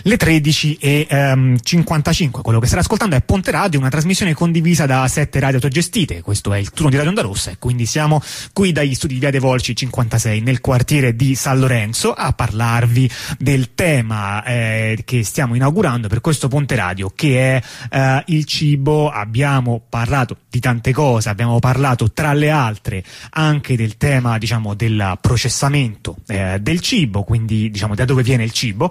Le 13:55. Quello che state ascoltando è Ponte Radio, una trasmissione condivisa da 7 radio autogestite. Questo è il turno di Radio Onda Rossa e quindi siamo qui dagli studi di Via dei Volsci 56 nel quartiere di San Lorenzo a parlarvi del tema che stiamo inaugurando per questo Ponte Radio, che è il cibo. Abbiamo parlato di tante cose, abbiamo parlato tra le altre anche del tema, diciamo, del processamento del cibo, quindi diciamo da dove viene il cibo,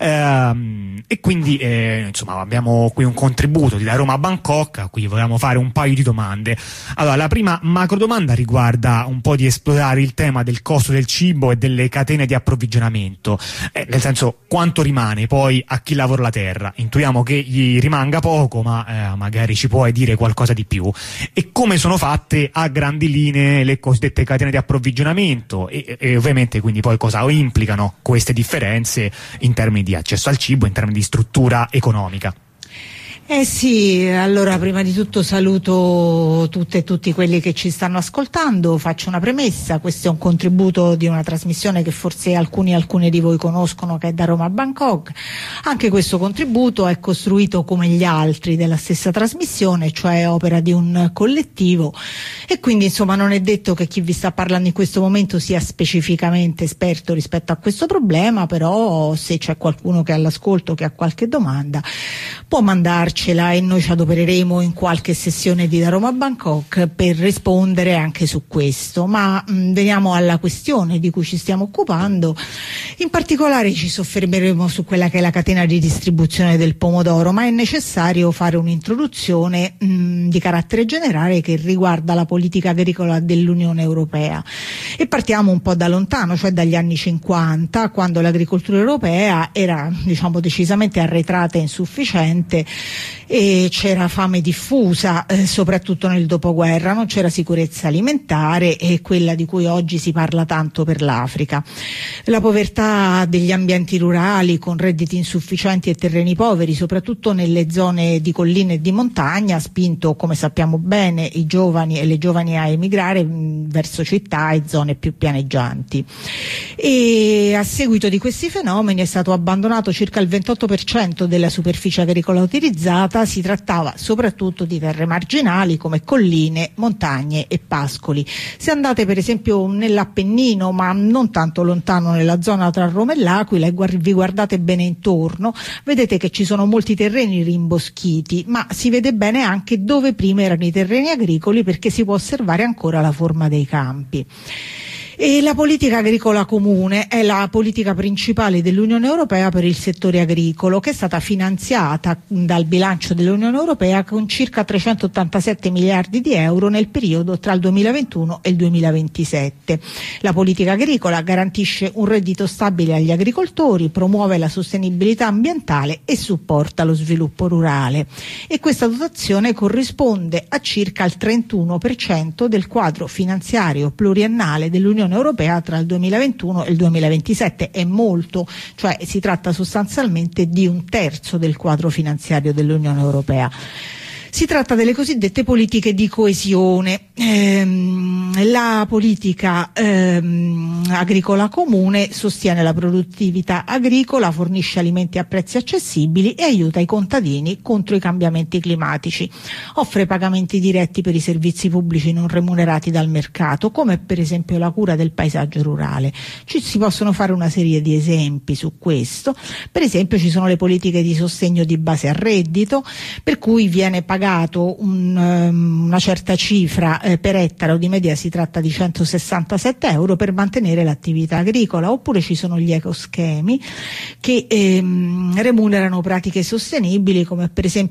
e quindi insomma abbiamo qui un contributo di Da Roma a Bangkok, a cui volevamo fare un paio di domande. Allora, la prima macro domanda riguarda un po' di esplorare il tema del costo del cibo e delle catene di approvvigionamento, nel senso, quanto rimane poi a chi lavora la terra. Intuiamo che gli rimanga poco, ma magari ci puoi dire qualcosa di più, e come sono fatte a grandi linee le cosiddette catene di approvvigionamento e ovviamente quindi poi cosa implicano queste differenze in termini di accesso al cibo, in termini di struttura economica. Sì, allora prima di tutto saluto tutte e tutti quelli che ci stanno ascoltando, faccio una premessa: questo è un contributo di una trasmissione che forse alcune di voi conoscono, che è Da Roma a Bangkok. Anche questo contributo è costruito come gli altri della stessa trasmissione, cioè opera di un collettivo, e quindi insomma non è detto che chi vi sta parlando in questo momento sia specificamente esperto rispetto a questo problema, però se c'è qualcuno che è all'ascolto che ha qualche domanda può mandarcela e noi ci adopereremo in qualche sessione di Da Roma a Bangkok per rispondere anche su questo. Ma veniamo alla questione di cui ci stiamo occupando. In particolare ci soffermeremo su quella che è la catena di distribuzione del pomodoro, ma è necessario fare un'introduzione di carattere generale che riguarda la politica agricola dell'Unione Europea, e partiamo un po' da lontano, cioè dagli anni 50, quando l'agricoltura europea era, diciamo, decisamente arretrata e insufficiente, e c'era fame diffusa, soprattutto nel dopoguerra, non c'era sicurezza alimentare, e quella di cui oggi si parla tanto per l'Africa. La povertà degli ambienti rurali con redditi insufficienti e terreni poveri, soprattutto nelle zone di collina e di montagna, ha spinto, come sappiamo bene, i giovani e le giovani a emigrare verso città e zone più pianeggianti. E a seguito di questi fenomeni è stato abbandonato circa il 28% della superficie agricola utilizzata. Si trattava soprattutto di terre marginali come colline, montagne e pascoli. Se andate per esempio nell'Appennino, ma non tanto lontano nella zona tra Roma e l'Aquila, e vi guardate bene intorno, vedete che ci sono molti terreni rimboschiti, ma si vede bene anche dove prima erano i terreni agricoli, perché si può osservare ancora la forma dei campi. E la politica agricola comune è la politica principale dell'Unione Europea per il settore agricolo, che è stata finanziata dal bilancio dell'Unione Europea con circa 387 miliardi di euro nel periodo tra il 2021 e il 2027. La politica agricola garantisce un reddito stabile agli agricoltori, promuove la sostenibilità ambientale e supporta lo sviluppo rurale, e questa dotazione corrisponde a circa il 31% del quadro finanziario pluriennale dell'Unione Europea tra il 2021 e il 2027. È molto, cioè si tratta sostanzialmente di un terzo del quadro finanziario dell'Unione Europea. Si tratta delle cosiddette politiche di coesione. La politica agricola comune sostiene la produttività agricola, fornisce alimenti a prezzi accessibili e aiuta i contadini contro i cambiamenti climatici. Offre pagamenti diretti per i servizi pubblici non remunerati dal mercato, come per esempio la cura del paesaggio rurale. Si possono fare una serie di esempi su questo. Per esempio ci sono le politiche di sostegno di base al reddito, per cui viene pagato una certa cifra per ettaro, di media si tratta di 167 euro per mantenere l'attività agricola. Oppure ci sono gli ecoschemi che remunerano pratiche sostenibili, come per esempio